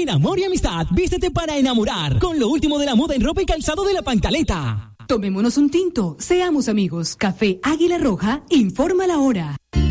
En Amor y Amistad, vístete para enamorar con lo último de la moda en ropa y calzado de La Pantaleta. Tomémonos un tinto, seamos amigos. Café Águila Roja informa la hora.